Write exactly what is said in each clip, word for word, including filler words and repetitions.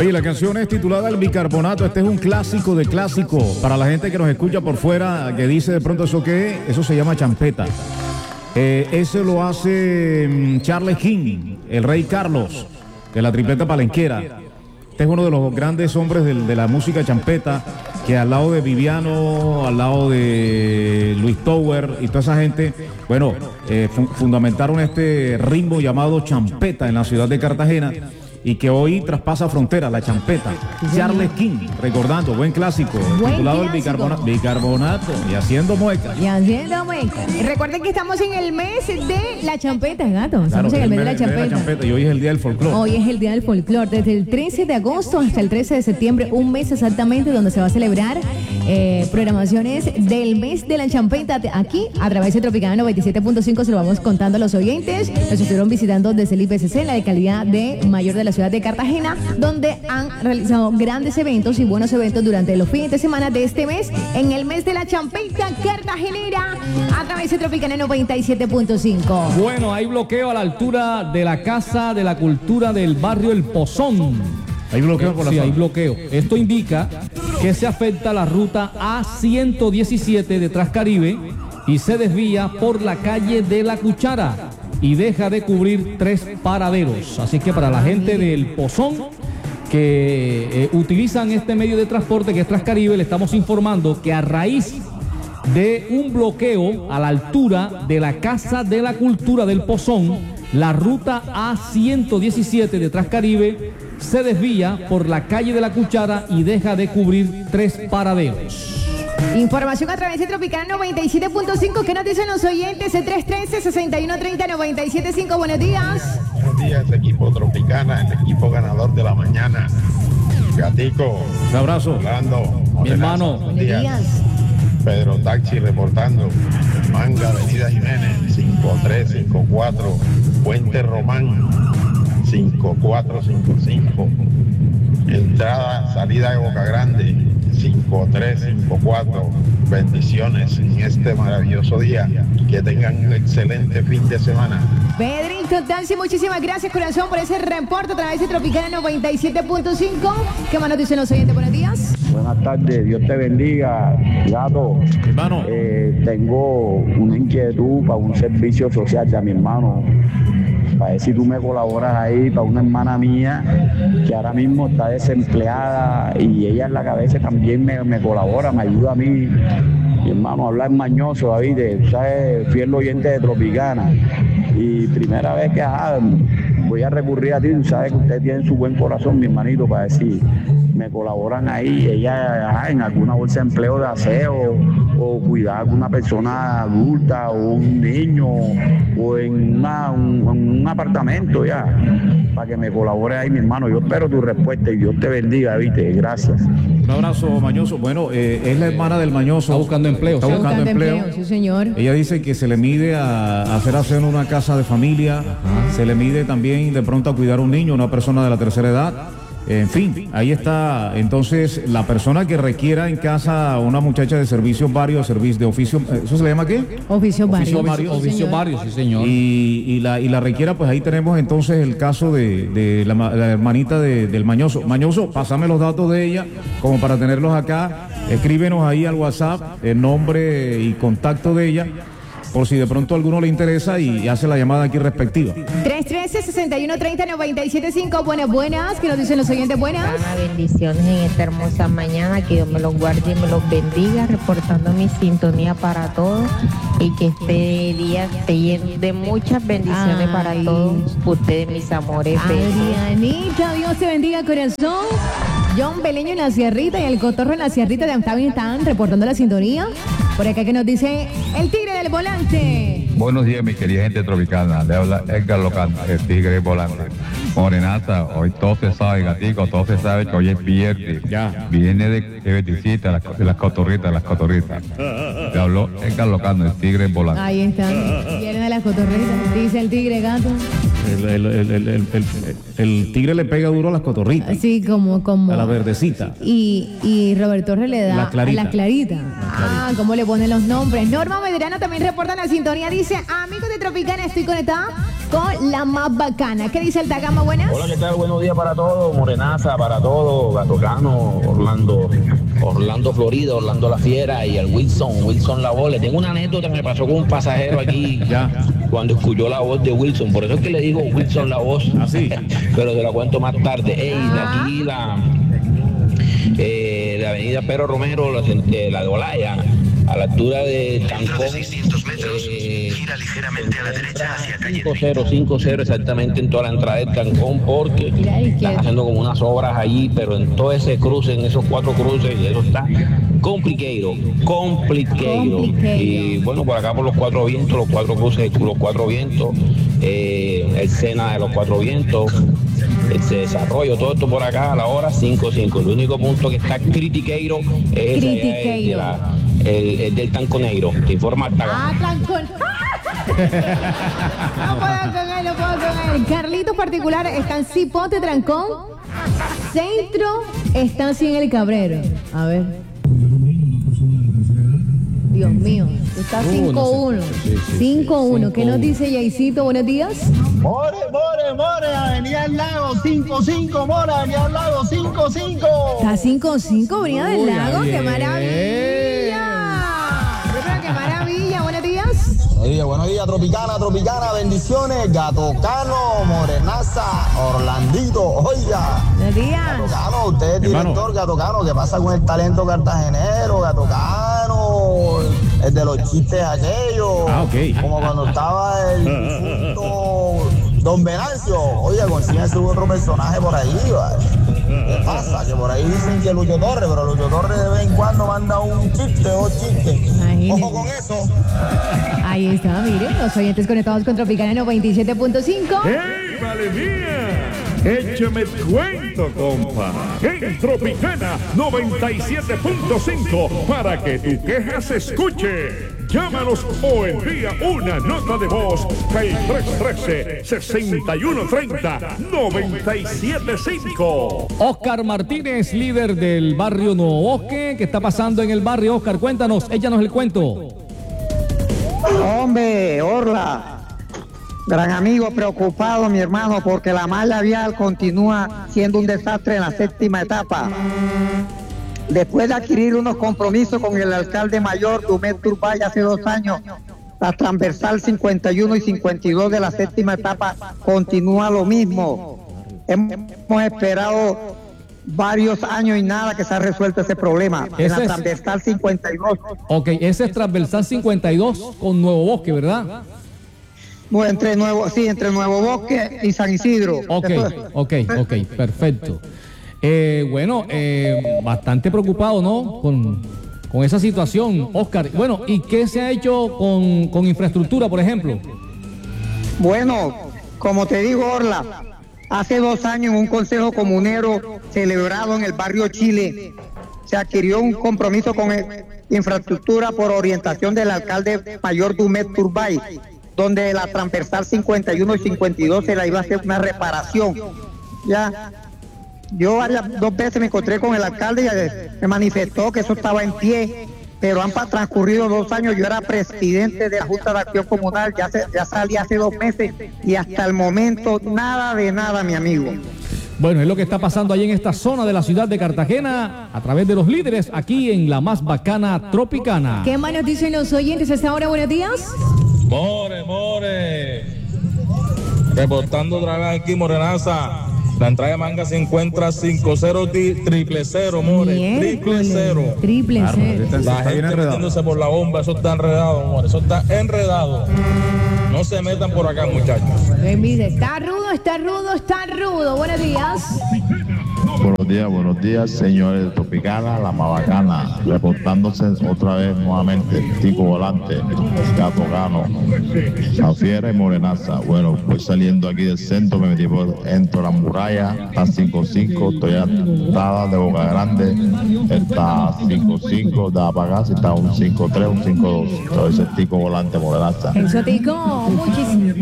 Oye, la canción es titulada El Bicarbonato. Este es un clásico de clásico. Para la gente que nos escucha por fuera, que dice de pronto eso qué es, eso se llama champeta. Eh, ese lo hace um, Charles King, el rey Carlos, de la tripleta palenquera. Este es uno de los grandes hombres de, de la música champeta, que al lado de Viviano, al lado de Luis Tower y toda esa gente, bueno, eh, fu fundamentaron este ritmo llamado champeta en la ciudad de Cartagena, y que hoy traspasa fronteras, la champeta. Sí, Charles King, recordando, buen clásico, buen titulado clásico. El bicarbonato, bicarbonato, y haciendo muecas. Y haciendo muecas. Recuerden que estamos en el mes de la champeta, gato. Estamos Claro, en el mes de la de la champeta. champeta. Y hoy es el día del folclore. Hoy es el día del folclore, desde el trece de agosto hasta el trece de septiembre, un mes exactamente donde se va a celebrar eh, programaciones del mes de la champeta. Aquí, a través de Tropicana noventa y siete punto cinco, se lo vamos contando a los oyentes. Nos estuvieron visitando desde el I P C C, en la alcaldía de Mayor de la ciudad de Cartagena, donde han realizado grandes eventos y buenos eventos durante los fines de semana de este mes, en el mes de la champeta cartagenera, a través de Tropicana noventa y siete punto cinco. Bueno, hay bloqueo a la altura de la Casa de la Cultura del barrio El Pozón. Hay bloqueo por la Sí, zona. hay bloqueo. Esto indica que se afecta la ruta A ciento diecisiete de Transcaribe y se desvía por la calle de La Cuchara y deja de cubrir tres paraderos. Así que para la gente del Pozón que eh, utilizan este medio de transporte que es Transcaribe, le estamos informando que a raíz de un bloqueo a la altura de la Casa de la Cultura del Pozón, la ruta A ciento diecisiete de Transcaribe se desvía por la calle de La Cuchara y deja de cubrir tres paraderos. Información a través de Tropicana noventa y siete punto cinco. ¿Qué nos dicen los oyentes? El tres uno tres, seis uno tres cero, nueve siete cinco. Buenos días. Buenos días, equipo Tropicana, el equipo ganador de la mañana. Gatico. Un abrazo. Orlando. Mi hermano. Buenos Buenos días. Pedro Taxi reportando. Manga, Avenida Jiménez, cinco tres cinco cuatro. Puente Román, cinco cuatro cinco cinco. Entrada, salida de Boca Grande, cinco tres cinco cuatro. Bendiciones en este maravilloso día. Que tengan un excelente fin de semana. Pedrito Taxi, muchísimas gracias, corazón, por ese reporte a través de Tropicana noventa y siete punto cinco. ¿Qué más nos dicen los oyentes? Buenos días. Buenas tardes, Dios te bendiga, gato. Hermano. Eh, tengo una inquietud para un servicio social de mi hermano. Para ver si tú me colaboras ahí, para una hermana mía que ahora mismo está desempleada y ella en la cabeza también me, me colabora, me ayuda a mí. Mi hermano, hablar mañoso, David, tú sabes, fiel oyente de Tropicana. Y primera vez que ajá, voy a recurrir a ti, tú sabes que usted tiene su buen corazón, mi hermanito, para decir, me colaboran ahí, ella ajá, en alguna bolsa de empleo de aseo, o cuidar a alguna persona adulta, o un niño, o en, una, un, en un apartamento ya, para que me colabore ahí, mi hermano. Yo espero tu respuesta y Dios te bendiga, ¿viste? Gracias. Un abrazo, Mañoso. Bueno, eh, es la hermana del Mañoso. Está buscando empleo. Está ¿sí? buscando, Buscando empleo. empleo, sí, señor. Ella dice que se le mide a, a hacer hacer una casa de familia, Ajá. se le mide también de pronto a cuidar a un niño, una persona de la tercera edad. En fin, ahí está. Entonces, la persona que requiera en casa una muchacha de servicios varios, servicio de oficio, ¿eso se le llama qué? Oficio varios. Oficio varios. Oficio varios, sí, señor. Y, y, la, y la requiera, pues ahí tenemos entonces el caso de, de la, la hermanita de, del Mañoso. Mañoso, pásame los datos de ella, como para tenerlos acá. Escríbenos ahí al WhatsApp el nombre y contacto de ella, por si de pronto a alguno le interesa y hace la llamada aquí respectiva. tres uno tres, seis uno tres cero, nueve siete cinco. Buenas, buenas. ¿Qué nos dicen los oyentes? Buenas. Ana, bendiciones en esta hermosa mañana. Que Dios me los guarde y me los bendiga. Reportando mi sintonía para todos. Y que este día esté lleno de muchas bendiciones Ay. para todos ustedes, mis amores. Besos. Adrianita, Dios te bendiga, corazón. John Beleño en la Sierrita y el Cotorro en la Sierrita también están reportando la sintonía. Por acá que nos dice el Tigre del Volante. Buenos días, mi querida gente tropicana. Le habla Edgar Local, el Tigre del Volante. Morenata, hoy todo se sabe, gatico, todo se sabe que hoy es viernes. Ya. Viene de, de visita, las, de las cotorritas, las cotorritas. Le habló Edgar Local, el Tigre del Volante. Ahí están. Vienen de las cotorritas. Dice el Tigre, gato. El, el, el, el, el, el, el tigre le pega duro a las cotorritas. Sí, como, como. A la verdecita. Y, y Robert Torres le da La clarita. a la clarita. La clarita. Ah, cómo le ponen los nombres. Norma Medrano también reporta la sintonía. Dice, amigos de Tropicana, estoy conectada con la más bacana. ¿Qué dice el Tagama? Buenas. Hola, ¿qué tal? Buenos días para todos. Morenaza para todos. Gatocano, Orlando, Orlando Florida, Orlando La Fiera y el Wilson, Wilson La Voz. Le tengo una anécdota que me pasó con un pasajero aquí Ya. cuando escuchó la voz de Wilson. Por eso es que le digo Wilson La Voz. Así. Pero te la cuento más tarde. Ey, de aquí la, eh, la avenida Pedro Romero, la, eh, la de Olaya, a la altura de Tancón. Eh, Gira ligeramente a la derecha hacia calle cinco cero, cinco cero exactamente en toda la entrada del Cancón, porque Mira, ahí, están que- haciendo como unas obras allí, pero en todo ese cruce, en esos cuatro cruces, y eso está complicado, complicado. Complicado. Y bueno, por acá por los cuatro vientos, los cuatro cruces, los cuatro vientos, eh, el Sena de los cuatro vientos, ese desarrollo, todo esto por acá a la hora cinco cinco. El único punto que está critiqueiro es ese, Critiqueiro. el, de la- el- el del Tanco Negro. Te informa hasta acá. Ah, Trancón. No puedo con él, no puedo con él. Carlitos particular está en Cipote, Trancón. Centro está así en el Cabrero. A ver. Dios mío, está Uh, cinco uno. no sé. Sí, sí, cinco uno. sí, ¿Qué nos cinco uno. dice Yaisito? Buenos días. More, more, more, Avenida del Lago cinco cinco, more, Avenida del Lago cinco cinco. Está cinco cinco, Brina del Uy, Lago. ¡Qué bien. maravilla! Pero, ¡qué maravilla! Buenos días. Buenos días, buenos días, Tropicana, Tropicana, bendiciones, Gatocano, Morenaza, Orlandito, oiga. Buenos días. Gatocano, usted es Hermano. director, Gatocano, ¿qué pasa con el talento cartagenero, Gatocano? El de los chistes aquellos. Ah, ok. Como cuando estaba el difunto Don Venancio. Oiga, consíguese otro personaje por ahí, ¿vale? ¿Qué pasa? Que por ahí dicen que Lucho Torres, pero Lucho Torres de vez en cuando manda un chiste o chiste. Imagínese. Ojo con eso. Ahí está, miren, los oyentes conectados con Tropicana noventa y siete punto cinco. ¡Ey, vale mía! Échame cuento, compa. En Tropicana noventa y siete punto cinco para que tu queja se escuche. Llámanos o envía una nota de voz al tres uno tres, seis uno tres cero, nueve siete cinco. Oscar Martínez, líder del barrio Nuevo Bosque. ¿Qué está pasando en el barrio, Oscar? Cuéntanos, échanos el cuento. Hombre, Orla, gran amigo, preocupado mi hermano, porque la malla vial continúa siendo un desastre en la séptima etapa. Después de adquirir unos compromisos con el alcalde mayor Dumet Turbay hace dos años, la transversal cincuenta y uno y cincuenta y dos de la séptima etapa continúa lo mismo. Hemos esperado varios años y nada que se ha resuelto ese problema. En Ese la es- transversal cincuenta y dos. Ok, ese es transversal cincuenta y dos con Nuevo Bosque, ¿verdad? No, entre Nuevo, sí, entre Nuevo Bosque y San Isidro. Ok, ok, ok, perfecto. Eh, bueno, eh, bastante preocupado, ¿no? Con, con esa situación, Oscar. Bueno, ¿y qué se ha hecho con, con infraestructura, por ejemplo? Bueno, como te digo, Orla, hace dos años en un consejo comunero celebrado en el barrio Chile, se adquirió un compromiso con el- infraestructura por orientación del alcalde mayor Dumet Turbay, donde la transversal cincuenta y uno y cincuenta y dos se la iba a hacer una reparación. Ya, yo varias, dos veces me encontré con el alcalde y eh, me manifestó que eso estaba en pie, pero han pa- transcurrido dos años. Yo era presidente de la Junta de Acción Comunal, ya, se- ya salí hace dos meses y hasta el momento nada de nada, mi amigo. Bueno, es lo que está pasando ahí en esta zona de la ciudad de Cartagena a través de los líderes aquí en la más bacana Tropicana. ¿Qué más nos dicen los oyentes a esta hora? Buenos días. More, more. Reportando otra vez aquí, Morenaza. La entrada de manga se encuentra cinco cero triple cero, more. Triple cero. Triple cero. La gente metiéndose por la bomba, eso está enredado, more. Eso está enredado. No se metan por acá, muchachos. Ven, dice, está rudo, está rudo, está rudo. Buenos días. Buenos días, buenos días, señores de Tropicana, la más bacana, reportándose otra vez nuevamente, Tico Volante, Gato Gano, La Fiera y Morenaza. Bueno, voy saliendo aquí del centro, me metí por entro a la muralla, está cinco cinco, estoy atada de Boca Grande, está cinco cinco, da para acá, si está un cinco tres, un cinco dos, entonces Tico Volante, Morenaza. Eso, Tico, muchísimo.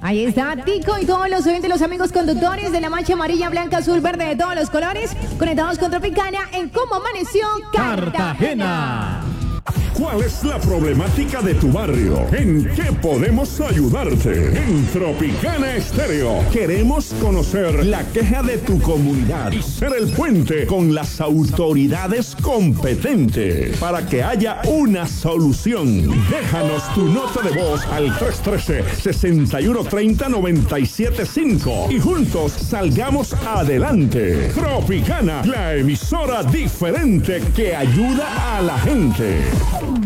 Ahí está Tico y todos los oyentes, los amigos conductores de la mancha amarilla, blanca, azul, verde, de todos los colores, conectados con Tropicana en Cómo Amaneció Cartagena. ¿Cuál es la problemática de tu barrio? ¿En qué podemos ayudarte? En Tropicana Estéreo queremos conocer la queja de tu comunidad y ser el puente con las autoridades competentes para que haya una solución. Déjanos tu nota de voz al tres uno tres, seis uno tres cero, nueve siete cinco y juntos salgamos adelante. Tropicana, la emisora diferente que ayuda a la gente.